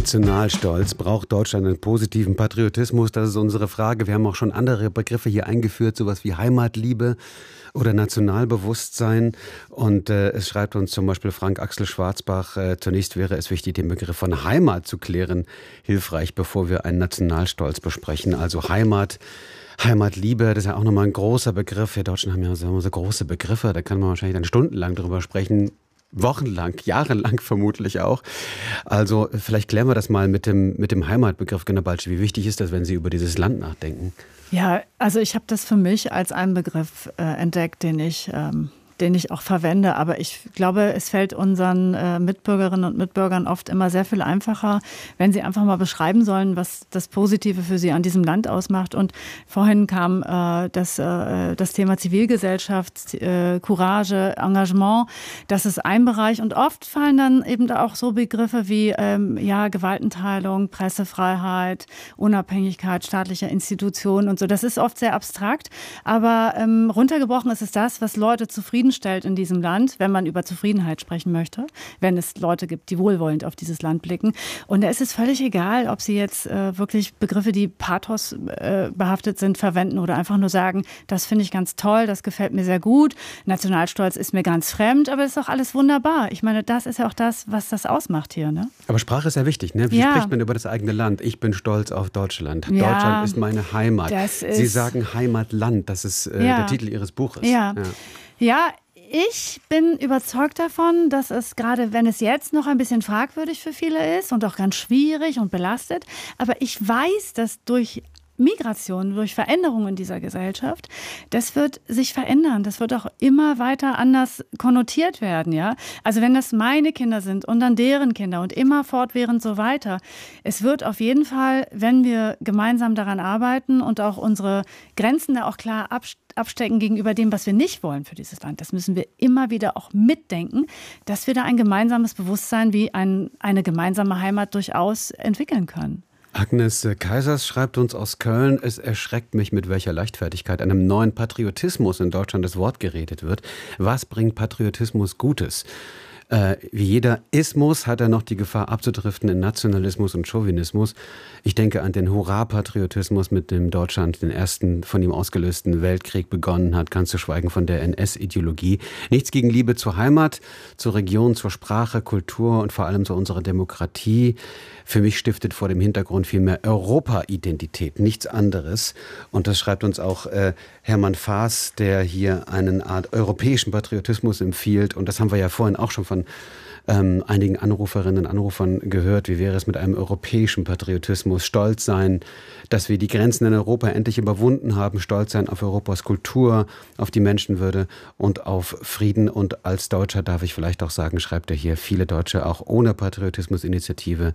Nationalstolz. Braucht Deutschland einen positiven Patriotismus? Das ist unsere Frage. Wir haben auch schon andere Begriffe hier eingeführt, sowas wie Heimatliebe oder Nationalbewusstsein. Und es schreibt uns zum Beispiel Frank Axel Schwarzbach, zunächst wäre es wichtig, den Begriff von Heimat zu klären, hilfreich, bevor wir einen Nationalstolz besprechen. Also Heimatliebe, das ist ja auch nochmal ein großer Begriff. Wir Deutschen haben ja so große Begriffe, da kann man wahrscheinlich dann stundenlang drüber sprechen. Wochenlang, jahrelang vermutlich auch. Also vielleicht klären wir das mal mit dem Heimatbegriff, Gennebalsche. Wie wichtig ist das, wenn Sie über dieses Land nachdenken? Ja, also ich habe das für mich als einen Begriff entdeckt, den ich auch verwende. Aber ich glaube, es fällt unseren Mitbürgerinnen und Mitbürgern oft immer sehr viel einfacher, wenn sie einfach mal beschreiben sollen, was das Positive für sie an diesem Land ausmacht. Und vorhin kam das Thema Zivilgesellschaft, Courage, Engagement. Das ist ein Bereich. Und oft fallen dann eben auch so Begriffe wie Gewaltenteilung, Pressefreiheit, Unabhängigkeit staatlicher Institutionen und so. Das ist oft sehr abstrakt. Aber runtergebrochen ist es das, was Leute zufriedenstellt in diesem Land, wenn man über Zufriedenheit sprechen möchte, wenn es Leute gibt, die wohlwollend auf dieses Land blicken. Und da ist es völlig egal, ob sie jetzt wirklich Begriffe, die Pathos behaftet sind, verwenden oder einfach nur sagen, das finde ich ganz toll, das gefällt mir sehr gut, Nationalstolz ist mir ganz fremd, aber es ist doch alles wunderbar. Ich meine, das ist ja auch das, was das ausmacht hier. Ne? Aber Sprache ist ja wichtig, ne? Wie spricht man über das eigene Land? Ich bin stolz auf Deutschland. Ja, Deutschland ist meine Heimat. Sie sagen Heimatland, das ist der Titel Ihres Buches. Ja, ich bin überzeugt davon, dass es gerade, wenn es jetzt noch ein bisschen fragwürdig für viele ist und auch ganz schwierig und belastet, aber ich weiß, dass durch Migration, durch Veränderungen in dieser Gesellschaft, das wird sich verändern. Das wird auch immer weiter anders konnotiert werden, ja. Also wenn das meine Kinder sind und dann deren Kinder und immer fortwährend so weiter. Es wird auf jeden Fall, wenn wir gemeinsam daran arbeiten und auch unsere Grenzen da auch klar abstecken gegenüber dem, was wir nicht wollen für dieses Land. Das müssen wir immer wieder auch mitdenken, dass wir da ein gemeinsames Bewusstsein wie eine gemeinsame Heimat durchaus entwickeln können. Agnes Kaisers schreibt uns aus Köln, es erschreckt mich, mit welcher Leichtfertigkeit einem neuen Patriotismus in Deutschland das Wort geredet wird. Was bringt Patriotismus Gutes? Wie jeder Ismus hat er noch die Gefahr abzudriften in Nationalismus und Chauvinismus. Ich denke an den Hurra-Patriotismus, mit dem Deutschland den ersten von ihm ausgelösten Weltkrieg begonnen hat, ganz zu schweigen von der NS-Ideologie. Nichts gegen Liebe zur Heimat, zur Region, zur Sprache, Kultur und vor allem zu unserer Demokratie. Für mich stiftet vor dem Hintergrund vielmehr Europa-Identität, nichts anderes. Und das schreibt uns auch Hermann Faas, der hier eine Art europäischen Patriotismus empfiehlt. Und das haben wir ja vorhin auch schon von einigen Anruferinnen und Anrufern gehört. Wie wäre es mit einem europäischen Patriotismus? Stolz sein, dass wir die Grenzen in Europa endlich überwunden haben. Stolz sein auf Europas Kultur, auf die Menschenwürde und auf Frieden. Und als Deutscher darf ich vielleicht auch sagen, schreibt er hier, viele Deutsche auch ohne Patriotismusinitiative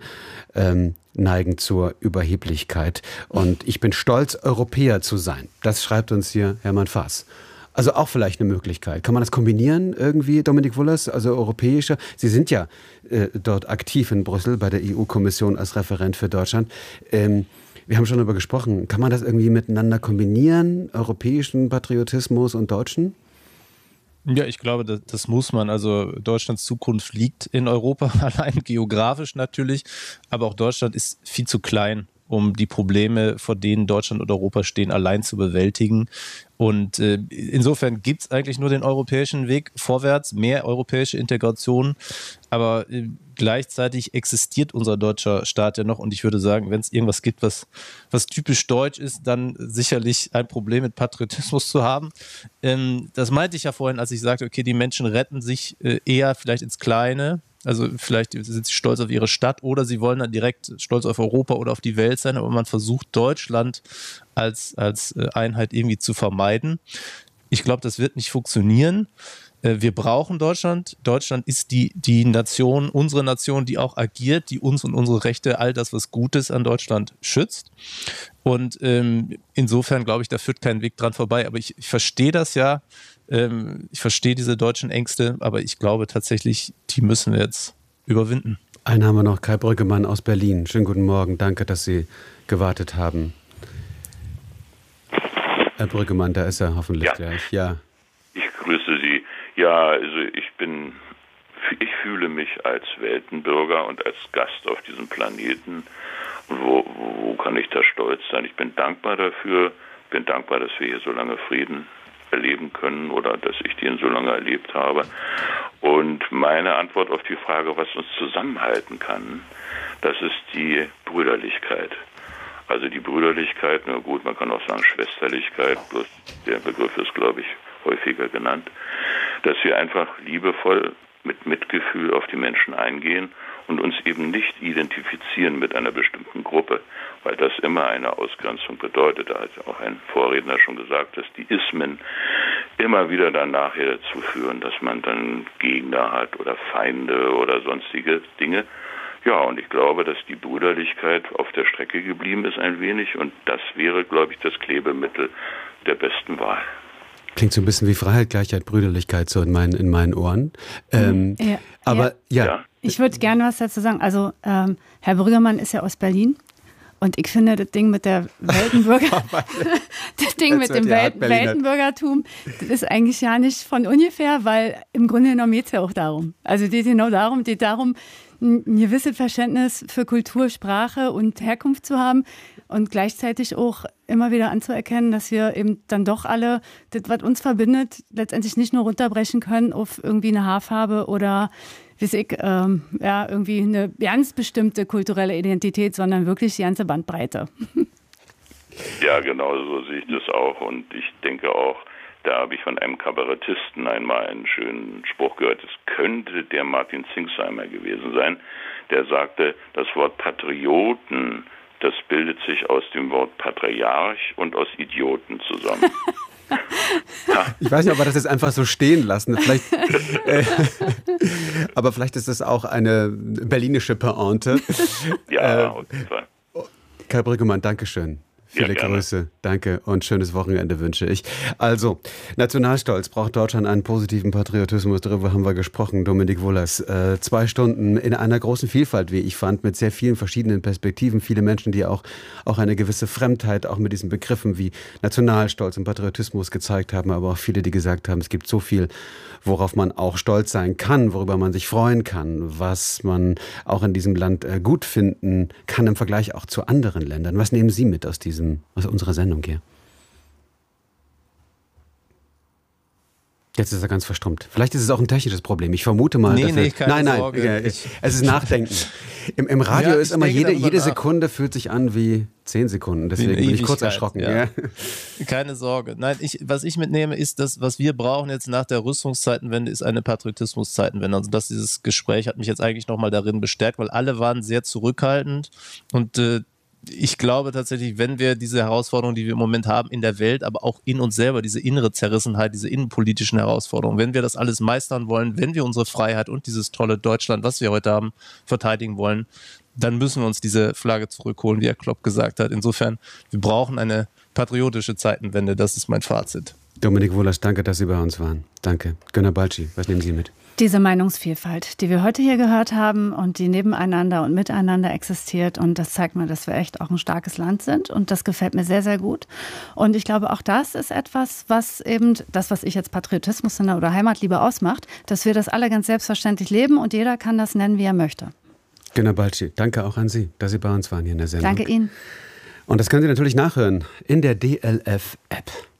neigen zur Überheblichkeit. Und ich bin stolz, Europäer zu sein. Das schreibt uns hier Hermann Faas. Also auch vielleicht eine Möglichkeit. Kann man das kombinieren irgendwie, Dominik Wollers, also europäischer? Sie sind ja dort aktiv in Brüssel bei der EU-Kommission als Referent für Deutschland. Wir haben schon darüber gesprochen. Kann man das irgendwie miteinander kombinieren, europäischen Patriotismus und deutschen? Ja, ich glaube, das muss man. Also Deutschlands Zukunft liegt in Europa, allein geografisch natürlich. Aber auch Deutschland ist viel zu klein, um die Probleme, vor denen Deutschland und Europa stehen, allein zu bewältigen. Und insofern gibt es eigentlich nur den europäischen Weg vorwärts, mehr europäische Integration. Aber gleichzeitig existiert unser deutscher Staat ja noch. Und ich würde sagen, wenn es irgendwas gibt, was typisch deutsch ist, dann sicherlich ein Problem mit Patriotismus zu haben. Das meinte ich ja vorhin, als ich sagte, okay, die Menschen retten sich eher vielleicht ins Kleine. Also vielleicht sind sie stolz auf ihre Stadt oder sie wollen dann direkt stolz auf Europa oder auf die Welt sein, aber man versucht Deutschland als Einheit irgendwie zu vermeiden. Ich glaube, das wird nicht funktionieren. Wir brauchen Deutschland. Deutschland ist die Nation, unsere Nation, die auch agiert, die uns und unsere Rechte, all das, was Gutes an Deutschland schützt. Und insofern glaube ich, da führt kein Weg dran vorbei. Aber ich verstehe das ja. Ich verstehe diese deutschen Ängste, aber ich glaube tatsächlich, die müssen wir jetzt überwinden. Einen haben wir noch, Kai Brüggemann aus Berlin. Schönen guten Morgen, danke, dass Sie gewartet haben. Herr Brüggemann, da ist er hoffentlich gleich. Ja. Ich grüße Sie. Ja, also ich bin ich fühle mich als Weltenbürger und als Gast auf diesem Planeten. Und wo kann ich da stolz sein? Ich bin dankbar dafür. Ich bin dankbar, dass wir hier so lange Frieden erleben können oder dass ich den so lange erlebt habe. Und meine Antwort auf die Frage, was uns zusammenhalten kann, das ist die Brüderlichkeit. Also die Brüderlichkeit, na gut, man kann auch sagen Schwesterlichkeit, bloß der Begriff ist, glaube ich, häufiger genannt, dass wir einfach liebevoll mit Mitgefühl auf die Menschen eingehen und uns eben nicht identifizieren mit einer bestimmten Gruppe, weil das immer eine Ausgrenzung bedeutet. Da hat auch ein Vorredner schon gesagt, dass die Ismen immer wieder dann nachher dazu führen, dass man dann Gegner hat oder Feinde oder sonstige Dinge. Ja, und ich glaube, dass die Brüderlichkeit auf der Strecke geblieben ist ein wenig und das wäre, glaube ich, das Klebemittel der besten Wahl. Klingt so ein bisschen wie Freiheit, Gleichheit, Brüderlichkeit so in meinen Ohren. Aber ja. Ich würde gerne was dazu sagen. Also Herr Brüggemann ist ja aus Berlin und ich finde das Ding mit der Weltenbürgertum, das ist eigentlich ja nicht von ungefähr, weil im Grunde genommen geht es ja auch darum. Also geht darum, ein gewisses Verständnis für Kultur, Sprache und Herkunft zu haben und gleichzeitig auch immer wieder anzuerkennen, dass wir eben dann doch alle das, was uns verbindet, letztendlich nicht nur runterbrechen können auf irgendwie eine Haarfarbe oder irgendwie eine ganz bestimmte kulturelle Identität, sondern wirklich die ganze Bandbreite. Ja, genau so sehe ich das auch und ich denke auch, da habe ich von einem Kabarettisten einmal einen schönen Spruch gehört, es könnte der Martin Zingsheimer gewesen sein, der sagte, das Wort Patrioten, das bildet sich aus dem Wort Patriarch und aus Idioten zusammen. Ich weiß nicht, ob wir das jetzt einfach so stehen lassen. Aber vielleicht ist das auch eine berlinische Pointe. Ja, auf jeden Fall. Kai Brüggemann, Dankeschön. Viele Grüße, danke und schönes Wochenende wünsche ich. Also, Nationalstolz, braucht Deutschland einen positiven Patriotismus, darüber haben wir gesprochen, Dominik Wohlers. 2 Stunden in einer großen Vielfalt, wie ich fand, mit sehr vielen verschiedenen Perspektiven, viele Menschen, die auch eine gewisse Fremdheit auch mit diesen Begriffen wie Nationalstolz und Patriotismus gezeigt haben, aber auch viele, die gesagt haben, es gibt so viel, worauf man auch stolz sein kann, worüber man sich freuen kann, was man auch in diesem Land gut finden kann im Vergleich auch zu anderen Ländern. Was nehmen Sie mit aus unserer Sendung hier? Jetzt ist er ganz verstummt. Vielleicht ist es auch ein technisches Problem. Ich vermute mal. Keine Sorge. Es ist Nachdenken. Im Radio ist immer jede Sekunde fühlt sich an wie 10 Sekunden. Deswegen bin ich kurz erschrocken. Ja. Keine Sorge. Nein, was ich mitnehme, ist das, was wir brauchen jetzt nach der Rüstungszeitenwende, ist eine Patriotismuszeitenwende. Also dieses Gespräch hat mich jetzt eigentlich nochmal darin bestärkt, weil alle waren sehr zurückhaltend und ich glaube tatsächlich, wenn wir diese Herausforderungen, die wir im Moment haben in der Welt, aber auch in uns selber, diese innere Zerrissenheit, diese innenpolitischen Herausforderungen, wenn wir das alles meistern wollen, wenn wir unsere Freiheit und dieses tolle Deutschland, was wir heute haben, verteidigen wollen, dann müssen wir uns diese Flagge zurückholen, wie Herr Klopp gesagt hat. Insofern, wir brauchen eine patriotische Zeitenwende, das ist mein Fazit. Dominik Wohlers, danke, dass Sie bei uns waren. Danke. Günnar Balci, was nehmen Sie mit? Diese Meinungsvielfalt, die wir heute hier gehört haben und die nebeneinander und miteinander existiert. Und das zeigt mir, dass wir echt auch ein starkes Land sind. Und das gefällt mir sehr, sehr gut. Und ich glaube, auch das ist etwas, was eben das, was ich jetzt Patriotismus oder Heimatliebe ausmacht, dass wir das alle ganz selbstverständlich leben und jeder kann das nennen, wie er möchte. Günnar Balci, danke auch an Sie, dass Sie bei uns waren hier in der Sendung. Danke Ihnen. Und das können Sie natürlich nachhören in der DLF-App.